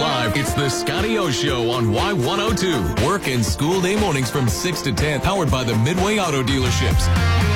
live. It's the Scotty O Show on Y102. Work and school day mornings from 6 to 10. Powered by the Midway Auto Dealerships.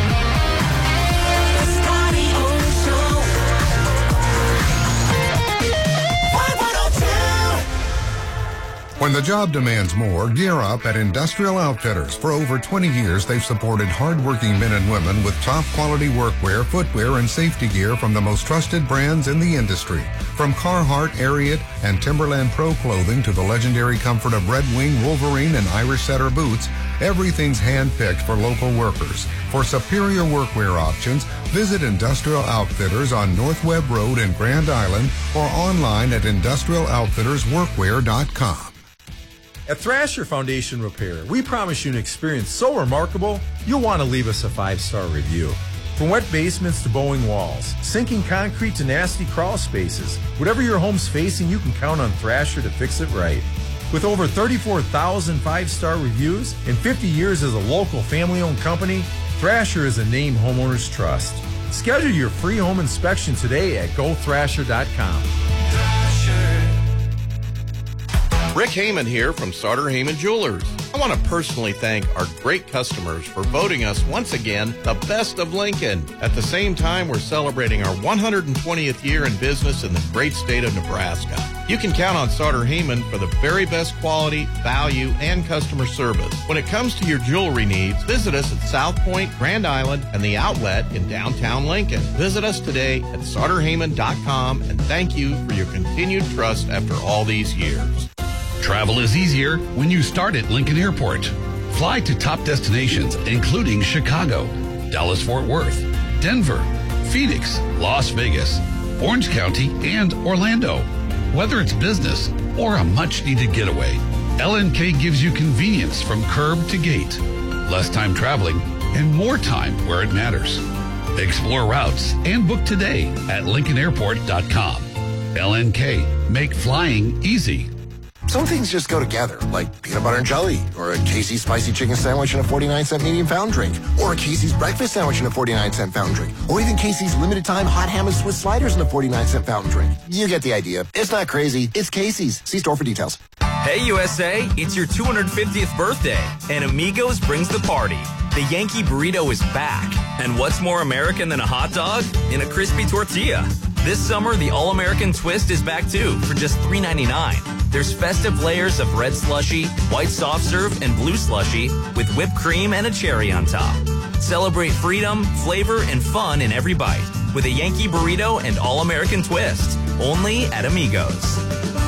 When the job demands more, gear up at Industrial Outfitters. For over 20 years, they've supported hardworking men and women with top-quality workwear, footwear, and safety gear from the most trusted brands in the industry. From Carhartt, Ariat, and Timberland Pro clothing to the legendary comfort of Red Wing, Wolverine, and Irish Setter boots, everything's hand-picked for local workers. For superior workwear options, visit Industrial Outfitters on North Webb Road in Grand Island or online at industrialoutfittersworkwear.com. At Thrasher Foundation Repair, we promise you an experience so remarkable, you'll want to leave us a 5-star review. From wet basements to bowing walls, sinking concrete to nasty crawl spaces, whatever your home's facing, you can count on Thrasher to fix it right. With over 34,000 5-star reviews and 50 years as a local family-owned company, Thrasher is a name homeowners trust. Schedule your free home inspection today at gothrasher.com. Rick Heyman here from Sauter Heyman Jewelers. I want to personally thank our great customers for voting us once again the best of Lincoln. At the same time, we're celebrating our 120th year in business in the great state of Nebraska. You can count on Sauter Heyman for the very best quality, value, and customer service. When it comes to your jewelry needs, visit us at South Point, Grand Island, and the Outlet in downtown Lincoln. Visit us today at SauterHeyman.com, and thank you for your continued trust after all these years. Travel is easier when you start at Lincoln Airport. Fly to top destinations, including Chicago, Dallas-Fort Worth, Denver, Phoenix, Las Vegas, Orange County, and Orlando. Whether it's business or a much-needed getaway, LNK gives you convenience from curb to gate, less time traveling, and more time where it matters. Explore routes and book today at LincolnAirport.com. LNK, make flying easy. Some things just go together, like peanut butter and jelly, or a Casey's spicy chicken sandwich and a 49-cent medium fountain drink, or a Casey's breakfast sandwich and a 49-cent fountain drink, or even Casey's limited time hot ham and Swiss sliders and a 49-cent fountain drink. You get the idea. It's not crazy. It's Casey's. See store for details. Hey USA, it's your 250th birthday, and Amigos brings the party. The Yankee Burrito is back. And what's more American than a hot dog? In a crispy tortilla. This summer, the All-American Twist is back too, for just $3.99. There's festive layers of red slushy, white soft serve, and blue slushy with whipped cream and a cherry on top. Celebrate freedom, flavor, and fun in every bite with a Yankee Burrito and All-American Twist, only at Amigos.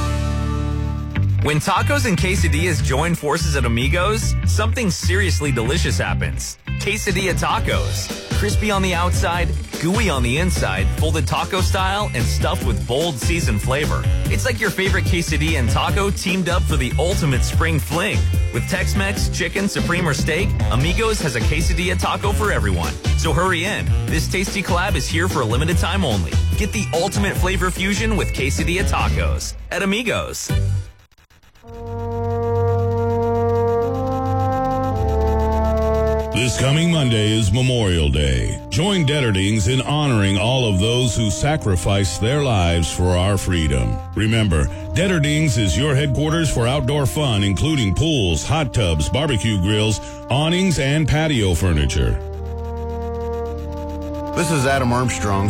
When tacos and quesadillas join forces at Amigos, something seriously delicious happens. Quesadilla tacos. Crispy on the outside, gooey on the inside, folded taco style, and stuffed with bold seasoned flavor. It's like your favorite quesadilla and taco teamed up for the ultimate spring fling. With Tex-Mex, chicken, supreme, or steak, Amigos has a quesadilla taco for everyone. So hurry in. This tasty collab is here for a limited time only. Get the ultimate flavor fusion with quesadilla tacos at Amigos. This coming Monday is Memorial Day. Join Detterdings in honoring all of those who sacrificed their lives for our freedom. Remember, Detterdings is your headquarters for outdoor fun, including pools, hot tubs, barbecue grills, awnings, and patio furniture. This is Adam Armstrong.